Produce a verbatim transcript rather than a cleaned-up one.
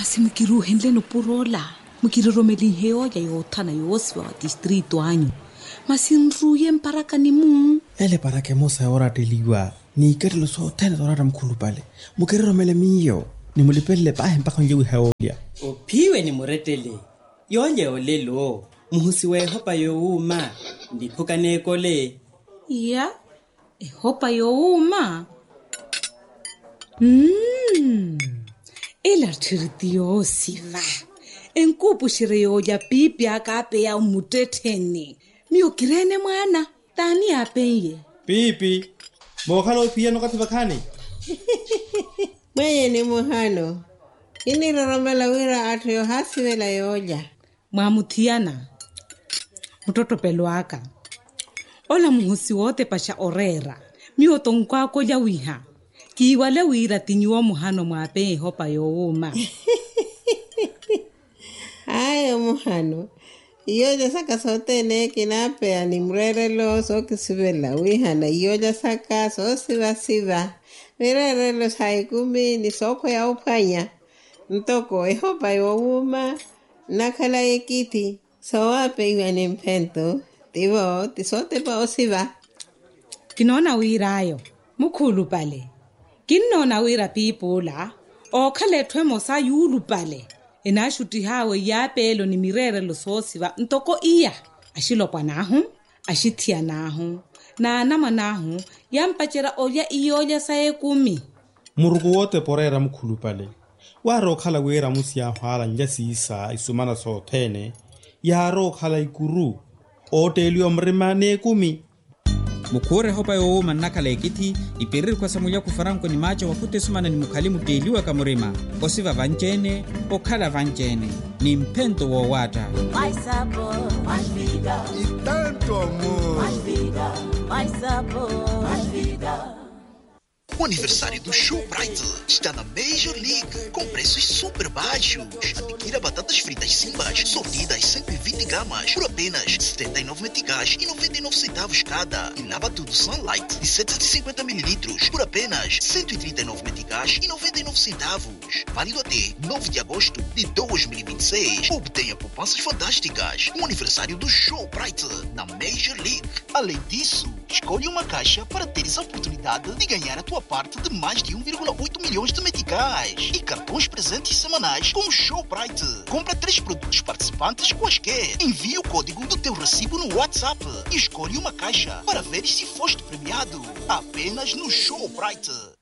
Masi mukiruhendle no purola. Mukiroromeli heoya yotana yoswa wa distrito anyu. Masi nruye mparaka ni mu. Ele parake mosa ora teliwa. Ni kerlo so tena dorara mkhulu pale. Mukiroromele miyo. Ni mulipele pahe mpaka njewi heolia. Upiwe ni muretele. Yonye olelo. Muhusiwe hopa youma. Ndipuka nekole. Ya. E hopa youma. Mmm. Ela tiritiyo siva. Enkupu shireyo ya pipi akape ya umuteteni. Miyo kirene mwana. Tani apenye. Pipi. Mohano pia nokati vakani. Mweye ni muhano. Ini roromela wira atu yo hasi wela yoja. Mwamutiana. Mtoto peluaka. Ola muhusi wote pasha orera. Miyo tonkwa koja wiha. Kiwale wira tinyuwa muhano mwape hopa youma. Ayo muhano. Iyoja saka sote ne kinape animrerelo so kisibela wihana. Iyoja saka so siva siva. Mirerelo saikumi ni soko ya upanya. Ntoko ehopa youma. Nakala ekiti. So wape iwa ni mpento. Tivo tisote pa osiva. Kinona wira ayo. Mukulu pale. Kinona wira pipula. O kale twemo sa yulu pale. Enashuti hawe ya pelo ni mirere lo sosiva. Ntoko iya. Ashilopwa nahu. Ashitia nahu. Na anama nahu. Yampachera oya iyoja sae kumi. Murugu wote porera mkhulu pale. Waro khala wera musia hwala njasi isa isumana so tene. Yaro khala ikuru. Ote ilio mrimane kumi. Mukure hopa youma nakala ekiti ipirir kwa samuya kufaranko ni macho wakute sumana ni mukalimu teliwa kamurima. Osiva vanchene, okala vanchene. Ni mpento wa wata. Mais sabor, mais vida. E tanto amor. Mais vida, mais sabor, mais vida. O aniversário do Showbrite está na Major League, com preços super baixos. Adquira batatas fritas Simbas, sortidas cento e vinte gramas, por apenas setenta e nove meticais e noventa e nove centavos cada. E lava tudo Sunlight, de setecentos e cinquenta mililitros, por apenas cento e trinta e nove meticais e noventa e nove centavos. Válido até nove de agosto de dois mil e vinte e seis. Obtenha poupanças fantásticas. O aniversário do Showbrite na Major League. Além disso, escolha uma caixa para teres a oportunidade de ganhar a tua parte de mais de um vírgula oito milhões de meticais e cartões presentes semanais com o Showbrite. Compra três produtos participantes quaisquer. Envie o código do teu recibo no WhatsApp e escolhe uma caixa para ver se foste premiado. Apenas no Showbrite.